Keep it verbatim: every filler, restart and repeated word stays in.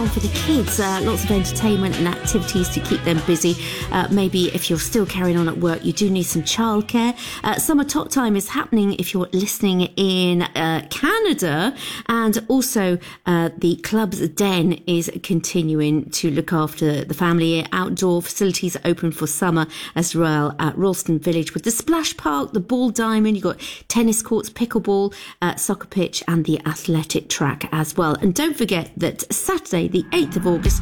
on for the kids. Uh, lots of entertainment and activities to keep them busy. Uh, maybe if you're still carrying on at work, you do need some childcare. Uh, Summer Top Time is happening if you're listening in uh, Canada, and also uh, the Club's Den is continuing to look after the family. Outdoor facilities open for summer as well at Ralston Village with the splash park, the ball diamond. You've got tennis courts, pickleball, uh, soccer pitch and the athletic track as well. And don't forget that Saturday the eighth of August